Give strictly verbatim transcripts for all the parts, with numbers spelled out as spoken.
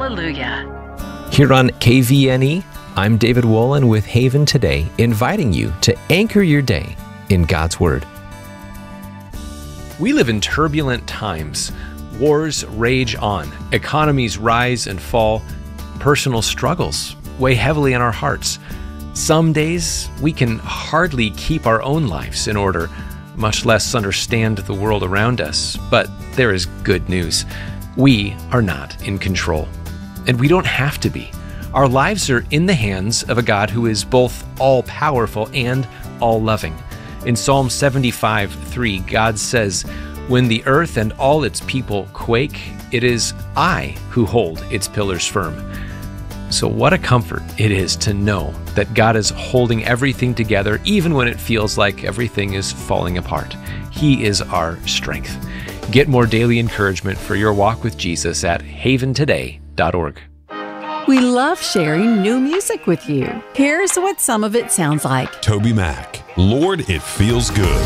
Hallelujah. Here on K V N E, I'm David Wolin with Haven Today, inviting you to anchor your day in God's Word. We live in turbulent times. Wars rage on, economies rise and fall, personal struggles weigh heavily on our hearts. Some days we can hardly keep our own lives in order, much less understand the world around us. But there is good news. We are not in control, and we don't have to be. Our lives are in the hands of a God who is both all-powerful and all-loving. In Psalm seventy-five three, God says, "When the earth and all its people quake, it is I who hold its pillars firm." So what a comfort it is to know that God is holding everything together, even when it feels like everything is falling apart. He is our strength. Get more daily encouragement for your walk with Jesus at haven today dot org. We love sharing new music with you. Here's what some of it sounds like. TobyMac, Lord, it feels good.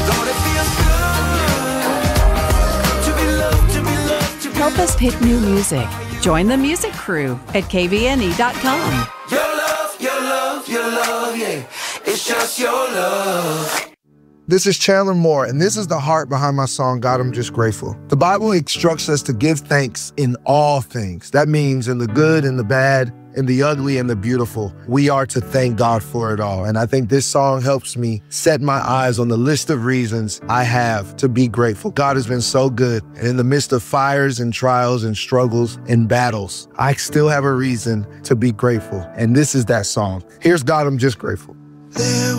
Help us pick new music. Join the music crew at K V N E dot com. Your love, your love, your love, yeah. It's just your love. This is Chandler Moore, and this is the heart behind my song, God, I'm Just Grateful. The Bible instructs us to give thanks in all things. That means in the good and the bad, in the ugly and the beautiful. We are to thank God for it all. And I think this song helps me set my eyes on the list of reasons I have to be grateful. God has been so good. And in the midst of fires and trials and struggles and battles, I still have a reason to be grateful. And this is that song. Here's God, I'm Just Grateful. There